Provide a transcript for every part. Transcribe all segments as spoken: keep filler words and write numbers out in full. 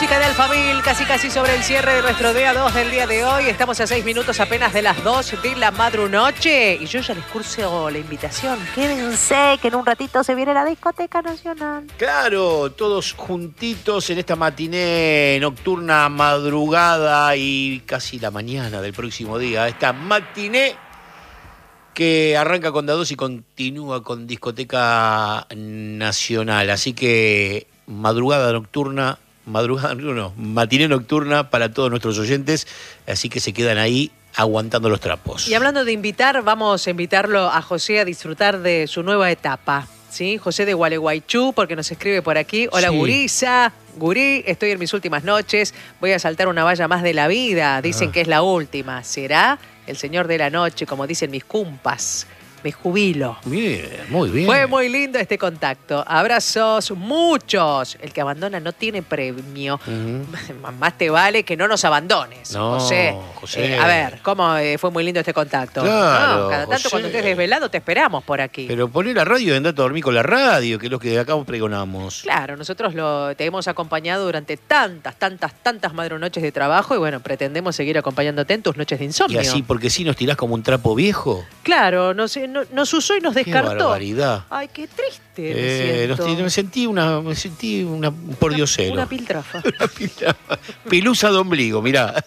música de Alphaville, casi casi sobre el cierre de nuestro día dos del día de hoy. Estamos a seis minutos apenas de las dos de la madrunoche. Y yo ya les curso la invitación. Quédense, que en un ratito se viene la Discoteca Nacional. Claro, todos juntitos en esta matiné nocturna, madrugada y casi la mañana del próximo día. Esta matiné que arranca con Dados y continúa con Discoteca Nacional. Así que madrugada nocturna, madrugada no, matiné nocturna para todos nuestros oyentes. Así que se quedan ahí aguantando los trapos. Y hablando de invitar, vamos a invitarlo a José a disfrutar de su nueva etapa. ¿Sí? José de Gualeguaychú, porque nos escribe por aquí. Hola, sí. Gurisa, Gurí, estoy en mis últimas noches. Voy a saltar una valla más de la vida. Dicen ah. que es la última. ¿Será? El señor de la noche, como dicen mis cumpas. Me jubilo. Bien, muy bien. Fue muy lindo este contacto. Abrazos, muchos. El que abandona no tiene premio. Uh-huh. Más te vale que no nos abandones, no, José. José. Eh, a ver, ¿cómo eh, fue muy lindo este contacto? Claro, no, cada tanto José. Cuando estés desvelado te esperamos por aquí. Pero poné la radio y andate a dormir con la radio, que es lo que acá pregonamos. Claro, nosotros lo, te hemos acompañado durante tantas, tantas, tantas madrunoches de trabajo y bueno, pretendemos seguir acompañándote en tus noches de insomnio. Y así, porque si nos tirás como un trapo viejo. Claro, no sé. No, nos usó y nos descartó. Qué barbaridad. Ay, qué triste eh, me siento. Me sentí una, me sentí una, un pordiosero. Una, una piltrafa. Una piltrafa. Pelusa de ombligo, mirá.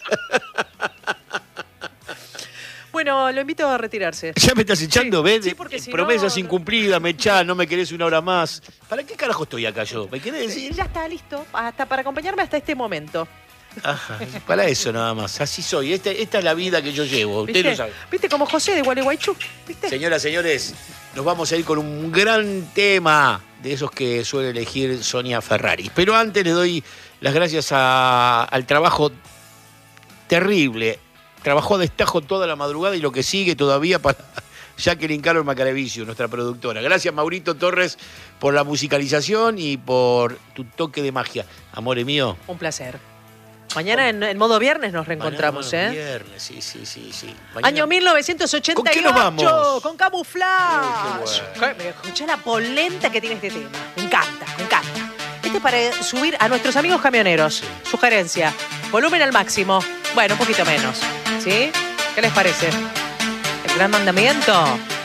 Bueno, lo invito a retirarse. ¿Ya me estás echando? Sí, ¿Ves? sí, porque si promesas no, incumplidas, me echás, no me querés una hora más. ¿Para qué carajo estoy acá yo? ¿Me querés decir? Ya está, listo. Hasta para acompañarme hasta este momento. Ajá, para eso nada más. Así soy. Esta, esta es la vida que yo llevo. Usted ¿Viste? lo sabe. ¿Viste? Como José de Gualeguaychú. ¿Viste? Señoras, señores, nos vamos a ir con un gran tema de esos que suele elegir Sonia Ferrari. Pero antes le doy las gracias a, al trabajo terrible. Trabajó a destajo toda la madrugada y lo que sigue todavía para Jacqueline Carol Macaravicio, nuestra productora. Gracias, Maurito Torres, por la musicalización y por tu toque de magia. Amore mío. Un placer. Mañana en, en modo viernes nos reencontramos, Mañana, ¿eh? Viernes, sí, sí, sí, sí. Mañana... Año mil novecientos ochenta y ocho. ¿Con qué nos vamos? Con Camuflaje. Uy, qué bueno. Escuchá la polenta que tiene este tema. Me encanta, me encanta. Este es para subir a nuestros amigos camioneros. Sí. Sugerencia. Volumen al máximo. Bueno, un poquito menos. ¿Sí? ¿Qué les parece? El gran mandamiento.